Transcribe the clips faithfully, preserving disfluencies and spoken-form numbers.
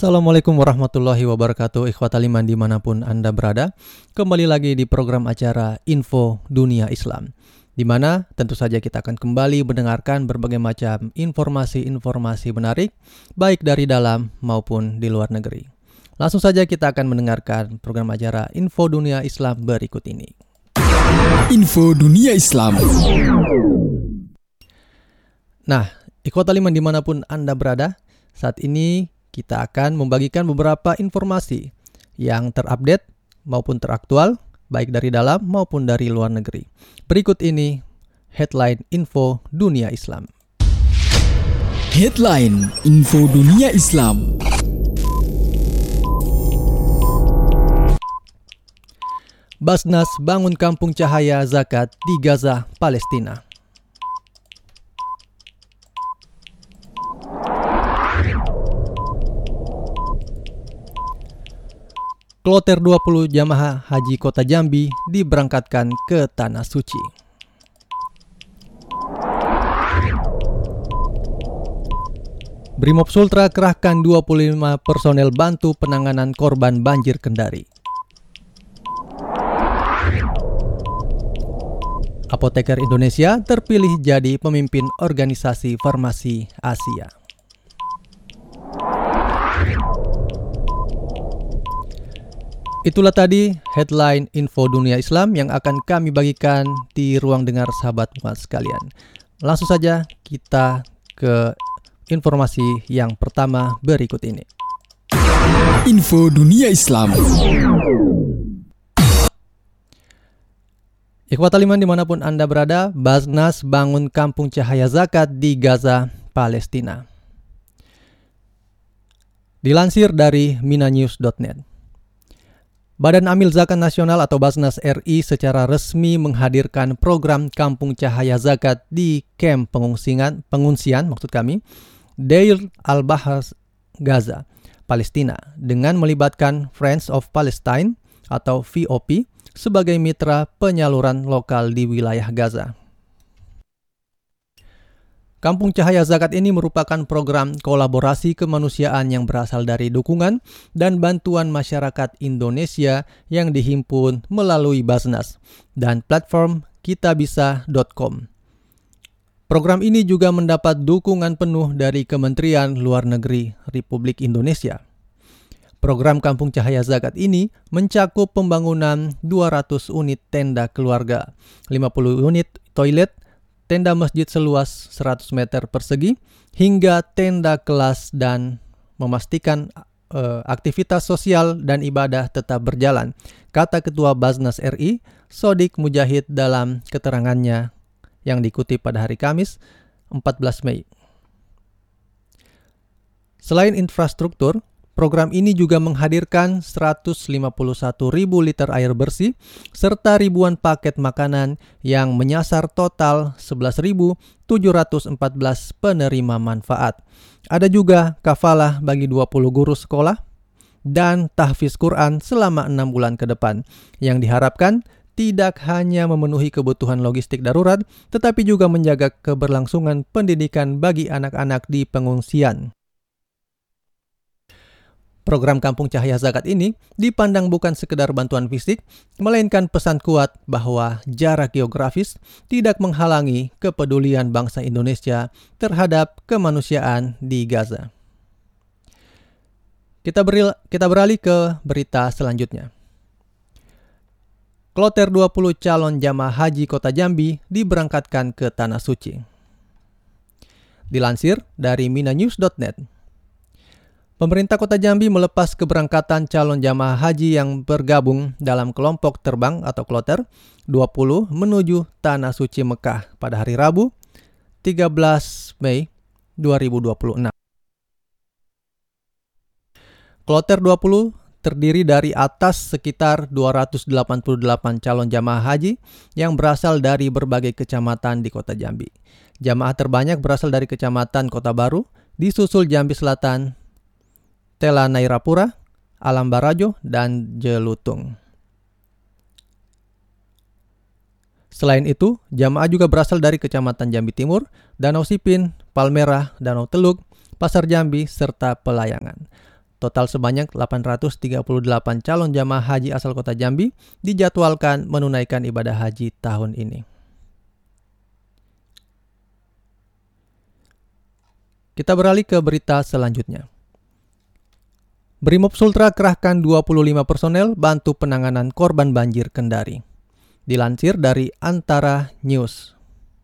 Assalamualaikum warahmatullahi wabarakatuh, ikhwatal iman dimanapun Anda berada. Kembali lagi di program acara Info Dunia Islam, di mana tentu saja kita akan kembali mendengarkan berbagai macam informasi-informasi menarik, baik dari dalam maupun di luar negeri. Langsung saja kita akan mendengarkan program acara Info Dunia Islam berikut ini. Info Dunia Islam. Nah, ikhwatal iman dimanapun Anda berada, saat ini kita akan membagikan beberapa informasi yang terupdate maupun teraktual, baik dari dalam maupun dari luar negeri. Berikut ini headline Info Dunia Islam. Headline Info Dunia Islam. Basnas bangun kampung cahaya zakat di Gaza, Palestina. Kloter dua puluh jamaah haji kota Jambi diberangkatkan ke Tanah Suci. Brimob Sultra kerahkan dua puluh lima personel bantu penanganan korban banjir Kendari. Apoteker Indonesia terpilih jadi pemimpin organisasi farmasi Asia. Itulah tadi headline Info Dunia Islam yang akan kami bagikan di ruang dengar sahabat umat sekalian. Langsung saja kita ke informasi yang pertama berikut ini. Info Dunia Islam. Ikhwatal iman dimanapun Anda berada, Basnas bangun kampung cahaya zakat di Gaza, Palestina. Dilansir dari minanews dot net. Badan Amil Zakat Nasional atau Basnas R I secara resmi menghadirkan program Kampung Cahaya Zakat di kamp pengungsian, pengungsian maksud kami, Deir al-Bahar, Gaza, Palestina, dengan melibatkan Friends of Palestine atau V O P sebagai mitra penyaluran lokal di wilayah Gaza. Kampung Cahaya Zakat ini merupakan program kolaborasi kemanusiaan yang berasal dari dukungan dan bantuan masyarakat Indonesia yang dihimpun melalui Basnas dan platform kitabisa dot com. Program ini juga mendapat dukungan penuh dari Kementerian Luar Negeri Republik Indonesia. Program Kampung Cahaya Zakat ini mencakup pembangunan dua ratus unit tenda keluarga, lima puluh unit toilet, tenda masjid seluas seratus meter persegi, hingga tenda kelas dan memastikan uh, aktivitas sosial dan ibadah tetap berjalan, kata Ketua Basnas R I, Sodik Mujahid dalam keterangannya yang dikutip pada hari Kamis, empat belas Mei. Selain infrastruktur, program ini juga menghadirkan seratus lima puluh satu ribu liter air bersih serta ribuan paket makanan yang menyasar total sebelas ribu tujuh ratus empat belas penerima manfaat. Ada juga kafalah bagi dua puluh guru sekolah dan tahfiz Quran selama enam bulan ke depan yang diharapkan tidak hanya memenuhi kebutuhan logistik darurat tetapi juga menjaga keberlangsungan pendidikan bagi anak-anak di pengungsian. Program Kampung Cahaya Zakat ini dipandang bukan sekedar bantuan fisik, melainkan pesan kuat bahwa jarak geografis tidak menghalangi kepedulian bangsa Indonesia terhadap kemanusiaan di Gaza. Kita, beril, kita beralih ke berita selanjutnya. Kloter dua puluh calon jamaah haji kota Jambi diberangkatkan ke Tanah Suci. Dilansir dari minanews dot net. Pemerintah Kota Jambi melepas keberangkatan calon jamaah haji yang bergabung dalam kelompok terbang atau kloter dua puluh menuju Tanah Suci Mekah pada hari Rabu, tiga belas Mei dua ribu dua puluh enam. Kloter dua puluh terdiri dari atas sekitar dua ratus delapan puluh delapan calon jamaah haji yang berasal dari berbagai kecamatan di Kota Jambi. Jamaah terbanyak berasal dari Kecamatan Kota Baru, disusul Jambi Selatan, Tela Nairapura, Alam Barajo, dan Jelutung. Selain itu, jamaah juga berasal dari Kecamatan Jambi Timur, Danau Sipin, Palmerah, Danau Teluk, Pasar Jambi, serta Pelayangan. Total sebanyak delapan ratus tiga puluh delapan calon jamaah haji asal kota Jambi dijadwalkan menunaikan ibadah haji tahun ini. Kita beralih ke berita selanjutnya. Brimob Sultra kerahkan dua puluh lima personel bantu penanganan korban banjir Kendari. Dilansir dari Antara News.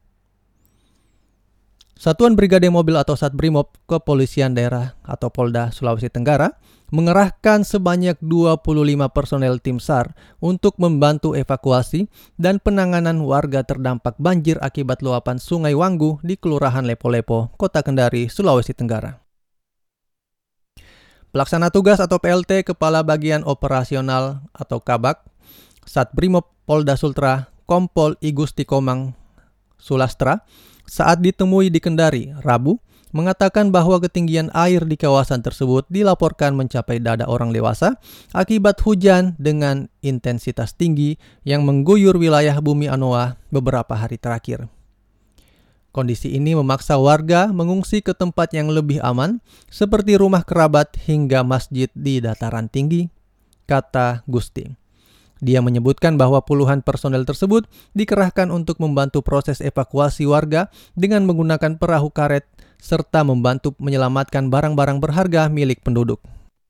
Satuan Brigade Mobil atau Satbrimob Kepolisian Daerah atau Polda Sulawesi Tenggara mengerahkan sebanyak dua puluh lima personel tim SAR untuk membantu evakuasi dan penanganan warga terdampak banjir akibat luapan Sungai Wanggu di Kelurahan Lepo-Lepo, Kota Kendari, Sulawesi Tenggara. Pelaksana tugas atau P L T Kepala Bagian Operasional atau Kabak Satbrimob Polda Sultra Kompol Igusti Komang Sulastra saat ditemui di Kendari, Rabu, mengatakan bahwa ketinggian air di kawasan tersebut dilaporkan mencapai dada orang dewasa akibat hujan dengan intensitas tinggi yang mengguyur wilayah Bumi Anoa beberapa hari terakhir. Kondisi ini memaksa warga mengungsi ke tempat yang lebih aman, seperti rumah kerabat hingga masjid di dataran tinggi, kata Gusti. Dia menyebutkan bahwa puluhan personel tersebut dikerahkan untuk membantu proses evakuasi warga dengan menggunakan perahu karet serta membantu menyelamatkan barang-barang berharga milik penduduk.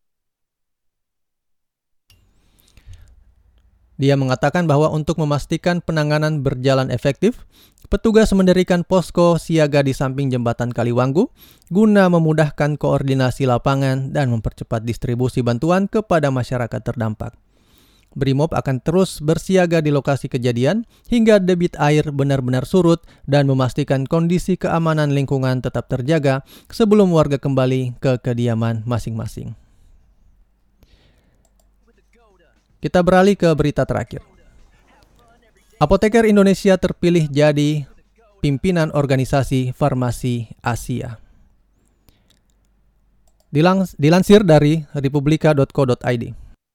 Dia mengatakan bahwa untuk memastikan penanganan berjalan efektif, petugas mendirikan posko siaga di samping jembatan Kaliwanggu guna memudahkan koordinasi lapangan dan mempercepat distribusi bantuan kepada masyarakat terdampak. Brimob akan terus bersiaga di lokasi kejadian hingga debit air benar-benar surut dan memastikan kondisi keamanan lingkungan tetap terjaga sebelum warga kembali ke kediaman masing-masing. Kita beralih ke berita terakhir. Apoteker Indonesia terpilih jadi pimpinan organisasi farmasi Asia. Dilans- dilansir dari republika dot co dot i d.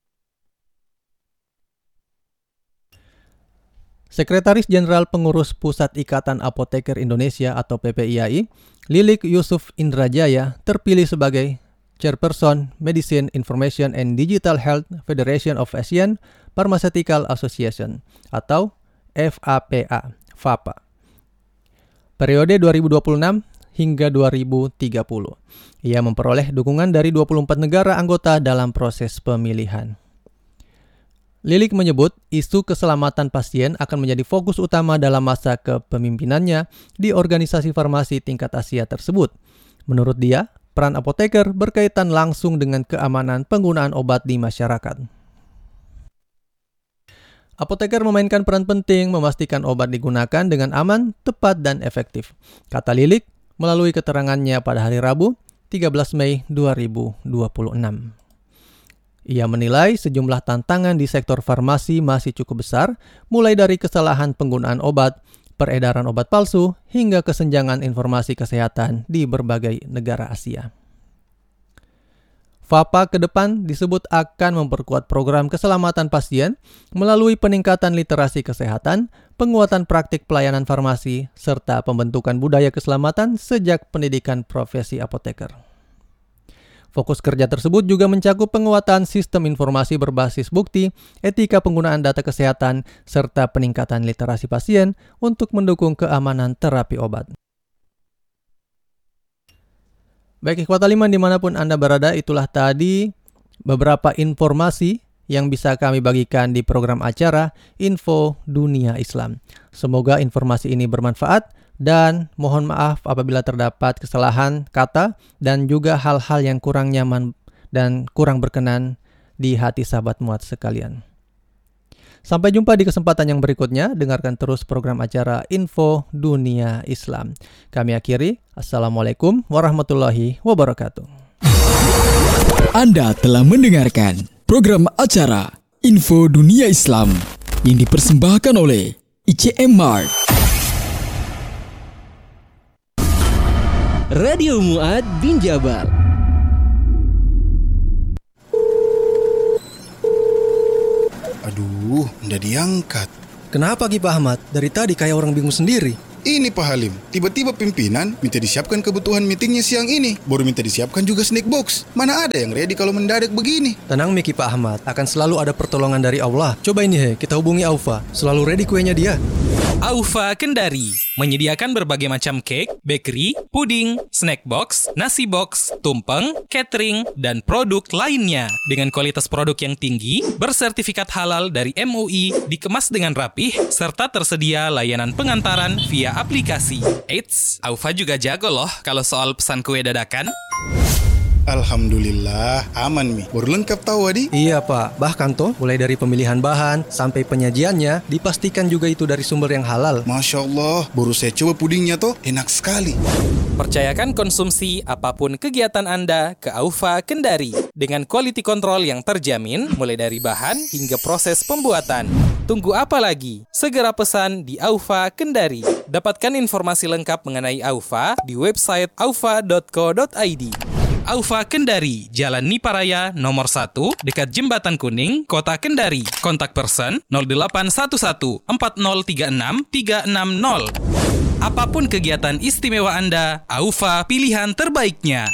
Sekretaris Jenderal Pengurus Pusat Ikatan Apoteker Indonesia atau P P I A I, Lilik Yusuf Indrajaya, terpilih sebagai Chairperson Medicine Information and Digital Health Federation of Asian Pharmaceutical Association atau F A P A, F A P A. Periode dua ribu dua puluh enam hingga dua ribu tiga puluh. Ia memperoleh dukungan dari dua puluh empat negara anggota dalam proses pemilihan. Lilik menyebut isu keselamatan pasien akan menjadi fokus utama dalam masa kepemimpinannya di organisasi farmasi tingkat Asia tersebut. Menurut dia, peran apoteker berkaitan langsung dengan keamanan penggunaan obat di masyarakat. Apoteker memainkan peran penting memastikan obat digunakan dengan aman, tepat, dan efektif, kata Lilik melalui keterangannya pada hari Rabu, tiga belas Mei dua ribu dua puluh enam. Ia menilai sejumlah tantangan di sektor farmasi masih cukup besar, mulai dari kesalahan penggunaan obat, peredaran obat palsu, hingga kesenjangan informasi kesehatan di berbagai negara Asia. F A P A ke depan disebut akan memperkuat program keselamatan pasien melalui peningkatan literasi kesehatan, penguatan praktik pelayanan farmasi, serta pembentukan budaya keselamatan sejak pendidikan profesi apoteker. Fokus kerja tersebut juga mencakup penguatan sistem informasi berbasis bukti, etika penggunaan data kesehatan, serta peningkatan literasi pasien untuk mendukung keamanan terapi obat. Baik ikhwat aliman dimanapun Anda berada, itulah tadi beberapa informasi yang bisa kami bagikan di program acara Info Dunia Islam. Semoga informasi ini bermanfaat dan mohon maaf apabila terdapat kesalahan kata dan juga hal-hal yang kurang nyaman dan kurang berkenan di hati sahabat muat sekalian. Sampai jumpa di kesempatan yang berikutnya. Dengarkan terus program acara Info Dunia Islam. Kami akhiri. Assalamualaikum warahmatullahi wabarakatuh. Anda telah mendengarkan program acara Info Dunia Islam yang dipersembahkan oleh I C M Mart. Radio Muad bin Jabal. Aduh, nggak diangkat. Kenapa Ki Pak Ahmad? Dari tadi kayak orang bingung sendiri. Ini Pak Halim, tiba-tiba pimpinan minta disiapkan kebutuhan meetingnya siang ini. Baru minta disiapkan juga snack box. Mana ada yang ready kalau mendadak begini? Tenang Miki Pak Ahmad, akan selalu ada pertolongan dari Allah. Coba ini he, kita hubungi Aufa. Selalu ready kuenya dia. Aufa Kendari menyediakan berbagai macam cake, bakery, puding, snack box, nasi box, tumpeng, catering, dan produk lainnya. Dengan kualitas produk yang tinggi, bersertifikat halal dari M U I, dikemas dengan rapih, serta tersedia layanan pengantaran via aplikasi. Eits, Aufa juga jago loh kalau soal pesan kue dadakan. Alhamdulillah, aman Mi. Baru lengkap tahu Adi? Iya Pak, bahkan toh mulai dari pemilihan bahan sampai penyajiannya dipastikan juga itu dari sumber yang halal. Masya Allah, baru saya coba pudingnya toh, enak sekali. Percayakan konsumsi apapun kegiatan Anda ke Aufa Kendari dengan quality control yang terjamin mulai dari bahan hingga proses pembuatan. Tunggu apa lagi? Segera pesan di Aufa Kendari. Dapatkan informasi lengkap mengenai Aufa di website aufa dot co dot i d. Aufa Kendari, Jalan Niparaya nomor satu, dekat Jembatan Kuning, Kota Kendari. Kontak person nol delapan satu satu empat nol tiga enam tiga enam nol. Apapun kegiatan istimewa Anda, Aufa pilihan terbaiknya.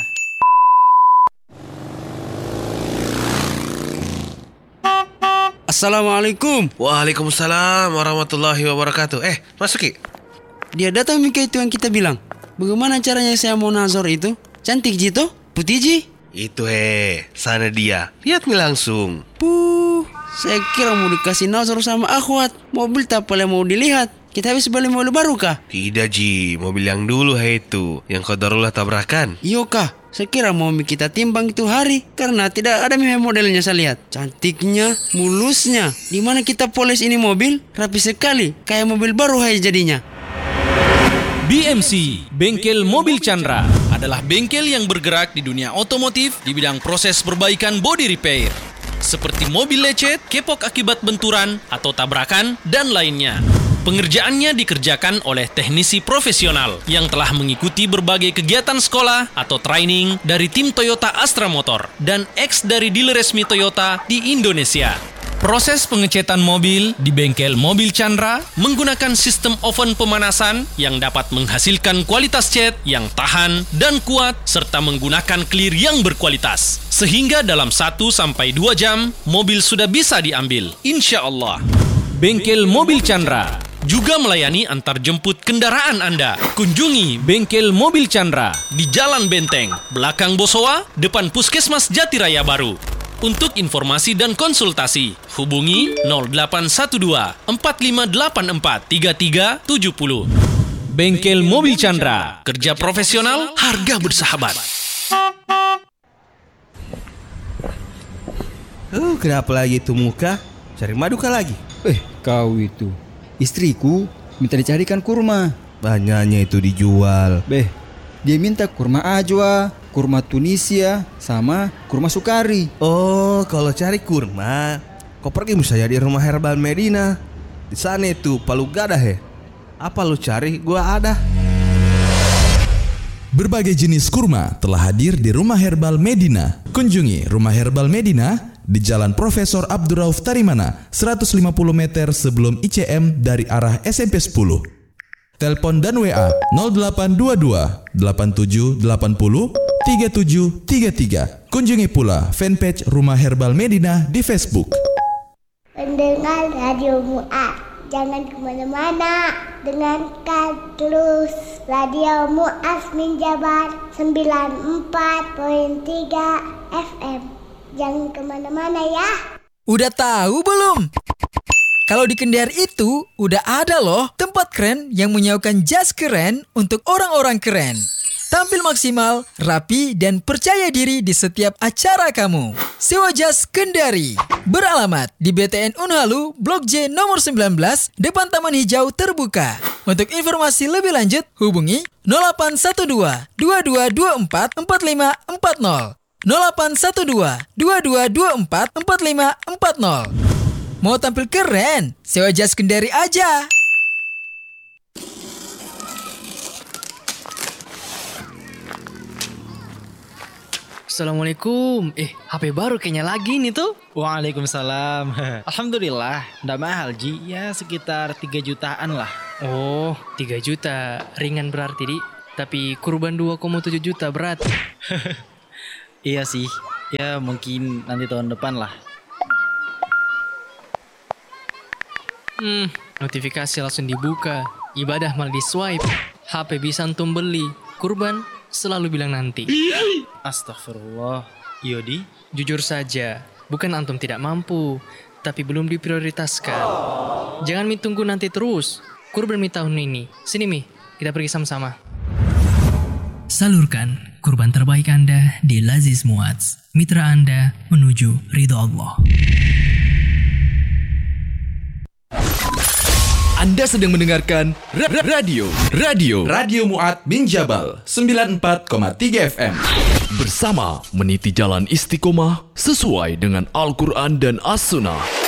Assalamualaikum. Waalaikumsalam warahmatullahi wabarakatuh. Eh, masuk Ki. Dia datang Mika itu yang kita bilang. Bagaimana caranya saya mau nazar itu? Cantik Jito? Putih Ji? Itu he, sana dia. Lihat Mi langsung. Puh, saya kira mau dikasih nazar sama akhwat. Mobil tak boleh mau dilihat. Kita habis beli mobil baru kah? Tidak Ji, mobil yang dulu he itu, yang qadarullah tabrakan. Iyo kah? Saya kira mau kita timbang itu hari, karena tidak ada modelnya saya lihat. Cantiknya, mulusnya. Dimana kita polis ini mobil? Rapi sekali, kayak mobil baru hai jadinya. B M C, Bengkel Mobil Chandra, adalah bengkel yang bergerak di dunia otomotif di bidang proses perbaikan body repair. Seperti mobil lecet, kepok akibat benturan atau tabrakan, dan lainnya. Pengerjaannya dikerjakan oleh teknisi profesional yang telah mengikuti berbagai kegiatan sekolah atau training dari tim Toyota Astra Motor dan ex dari dealer resmi Toyota di Indonesia. Proses pengecetan mobil di Bengkel Mobil Chandra menggunakan sistem oven pemanasan yang dapat menghasilkan kualitas cat yang tahan dan kuat serta menggunakan clear yang berkualitas. Sehingga dalam satu sampai dua jam, mobil sudah bisa diambil. Insya Allah. Bengkel Mobil Chandra juga melayani antar jemput kendaraan Anda. Kunjungi Bengkel Mobil Chandra di Jalan Benteng, belakang Bosowa, depan Puskesmas Jatiraya Baru. Untuk informasi dan konsultasi, hubungi nol delapan satu dua empat lima delapan empat tiga tiga tujuh nol. Bengkel Mobil Chandra, kerja profesional, harga bersahabat. Oh, kenapa lagi itu muka? Cari madu kah lagi? Eh, kau itu. Istriku minta dicarikan kurma. Banyaknya itu dijual. Beh, dia minta kurma ajwa, kurma Tunisia, sama kurma sukari. Oh, kalau cari kurma, kau pergi misalnya di rumah herbal Medina. Di sana itu palu gada he. Apa lu cari? Gua ada. Berbagai jenis kurma telah hadir di Rumah Herbal Medina. Kunjungi Rumah Herbal Medina di Jalan Profesor Abdurrauf Tarimana, seratus lima puluh meter sebelum I C M dari arah S M P sepuluh. Telepon dan W A nol delapan dua dua delapan tujuh delapan nol tiga tujuh tiga tiga. Kunjungi pula fanpage Rumah Herbal Medina di Facebook. Pendengar Radio Mu'ad, jangan kemana-mana, dengarkan terus Radio Mu'az Minjabar sembilan puluh empat koma tiga F M. Jangan kemana-mana ya. Udah tahu belum? Kalau di Kendari itu udah ada loh tempat keren yang menyewakan jas keren untuk orang-orang keren. Tampil maksimal, rapi, dan percaya diri di setiap acara kamu. Sewa jas Kendari. Beralamat di B T N Unhalu, Blok J nomor sembilan belas, depan Taman Hijau Terbuka. Untuk informasi lebih lanjut, hubungi nol delapan satu dua dua dua dua empat empat lima empat nol. nol delapan satu dua dua dua dua empat empat lima empat nol. Mau tampil keren? Sewa jas Kendari aja. Assalamualaikum. Eh, H P baru kayaknya lagi nih tuh. Waalaikumsalam. Alhamdulillah, nggak mahal Ji. Ya sekitar tiga jutaan lah. Oh, tiga juta. Ringan berarti, Di. Tapi kurban dua koma tujuh juta berat. Iya sih. Ya mungkin nanti tahun depan lah. Hmm, notifikasi langsung dibuka. Ibadah malah di swipe. H P bisa antum beli. Kurban selalu bilang nanti. Astagfirullah. Yodi, jujur saja, bukan antum tidak mampu, tapi belum diprioritaskan. Jangan mi tunggu nanti terus. Kurban mi tahun ini. Sini mi, kita pergi sama-sama. Salurkan kurban terbaik Anda di Laziz Muaz. Mitra Anda menuju ridho Allah. Anda sedang mendengarkan ra- ra- radio radio Radio Mu'ad bin Jabal sembilan puluh empat koma tiga F M. Bersama meniti jalan istiqomah sesuai dengan Al-Quran dan As-Sunnah.